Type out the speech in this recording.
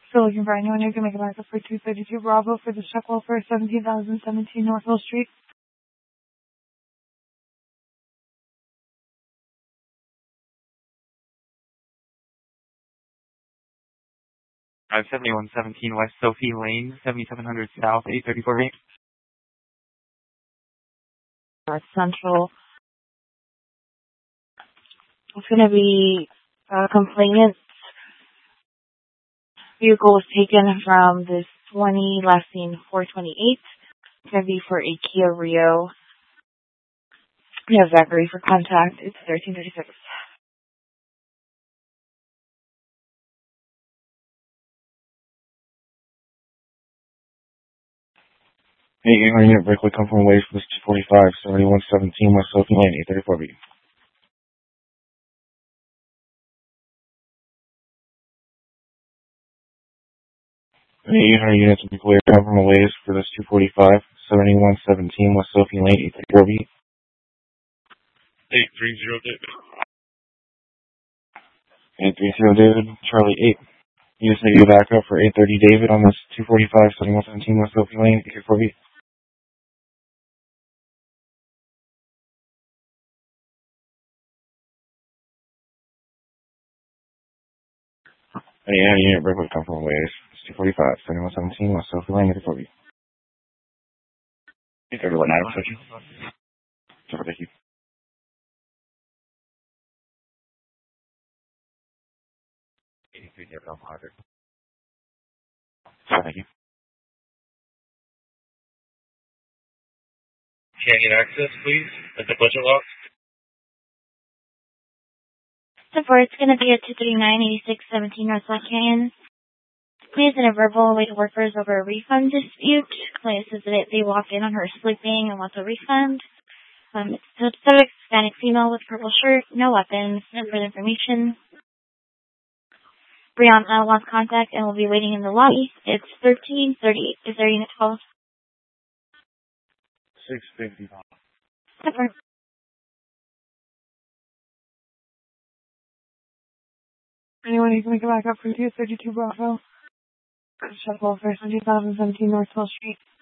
So looking for anyone who can make a backup for 232 Bravo for the Shuckle for 17,017 Northwell Street. 7117 West Sophie Lane, 7700 South, 834 rate. North Central. It's going to be a complainant. Vehicle was taken from this 20, last seen 428. It's going to be for a Kia Rio. We have Zachary for contact. It's 1336. Hey, unit Berkeley, come from Waves for this 245, 7117 West Sophie Lane, 834 B. Hey, units will be clear, come from Waves for this 245, 7117 West Sophie Lane, 834 B. 830 David. 830 David, Charlie 8. You just need to back up for 830 David on this 245, 7117 West Sophie Lane, 834 B. Hey, unit Berkeley, come from Waves. It's 245, 7117 West Sophie Lane, 834 B. 831 Adam, section. Sorry, thank you. Sorry, thank you. Canyon access, please, at the budget lock. Support, it's going to be at 239-8617 Northwest Canyon. Please in a verbal await workers over a refund dispute. Clay says that they walked in on her sleeping and wants a refund. Subject Hispanic female with purple shirt, no weapons, no further information. Brianna wants contact and will be waiting in the lobby. It's 1338. Is there unit 12? 650. Support. Anyone who can make a backup for 232 Bravo. Shuckle for 17,017 Northwell Street.